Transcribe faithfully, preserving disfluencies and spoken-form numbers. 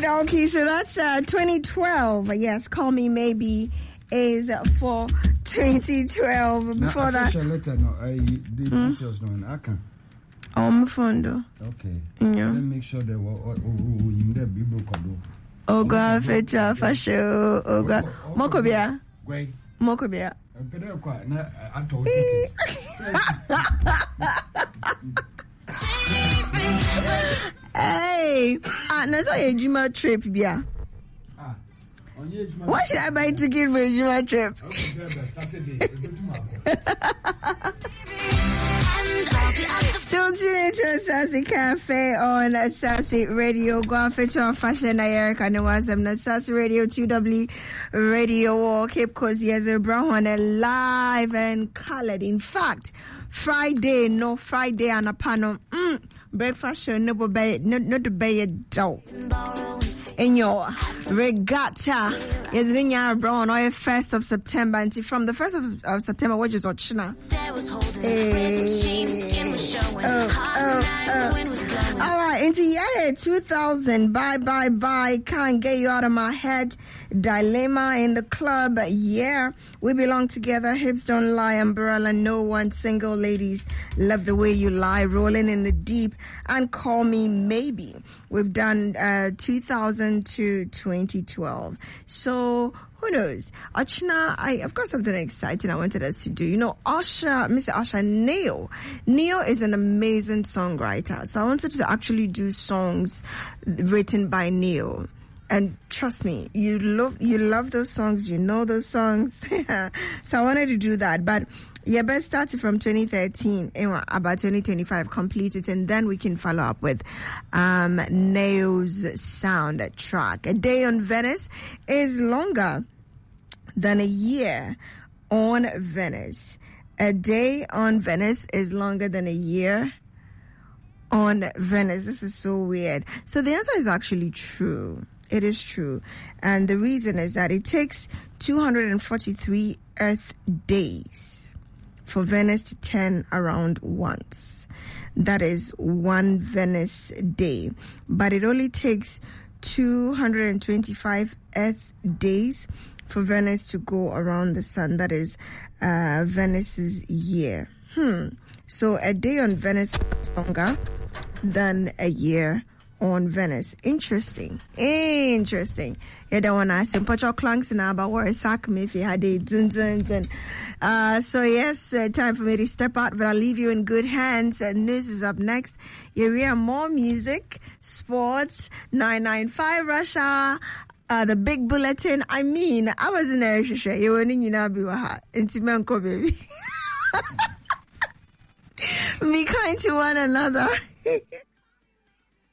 dokie. So that's uh, twenty twelve. Yes, Call Me Maybe is for twenty twelve. Before that, letter, no, I, the hmm? details, no, I can. Oh, my phone, though. Okay. Yeah. Let me make sure that in the Bible code. Oh, God, fecha, fasho, oh, God. Mokobia. Mokobia. I told you. Hey, ah, no, so a Juma trip, yeah. Why should I buy ticket for a Juma trip? Still tuning into Sassy Cafe on Sassy Radio. Go on for Fashion Eric and Nawazam Sassy Radio two W Radio or Cape Coast Yezer Brown live and colored. In fact, Friday, no Friday on a panel. Mm, breakfast show no be no no to be a dough. In your regatta is in your brown on first of September until from the first of, of September, which is Ochina. Hey. Oh, oh, oh. All right, into year two thousand. Bye, bye, bye. Can't get you out of my head. Dilemma in the club. Yeah, we belong together. Hips don't lie. Umbrella, no one. Single ladies, love the way you lie. Rolling in the deep and Call Me Maybe. We've done uh, two thousand to twenty twelve. So who knows? Achna, I I've got something exciting I wanted us to do. You know, Asha, Mister Asha Neo. Neo is an amazing songwriter. So I wanted to actually do songs written by Neo. And trust me, you love you love those songs, you know those songs. So I wanted to do that. But yeah, best started from twenty thirteen, about twenty twenty-five, complete it, and then we can follow up with um, Neo's soundtrack. A Day on Venice is longer than a year on Venice. A day on Venice is longer than a year on Venice. This is so weird. So the answer is actually true. It is true. And the reason is that it takes two hundred forty-three Earth days for Venice to turn around once. That is one Venice day. But it only takes two hundred twenty-five Earth days for Venice to go around the sun. That is uh, Venice's year. Hmm. So a day on Venice is longer than a year on Venice. Interesting. Interesting. You don't want to ask him, put your clunks in about where sack me if you had a dun dun dun. Uh, so yes, uh, time for me to step out, but I'll leave you in good hands. Uh, news is up next. You hear more music, sports, nine nine five Russia, uh, the big bulletin. I mean, I was in a relationship. You were in Yunabi, Intimanko, baby. Be kind to one another.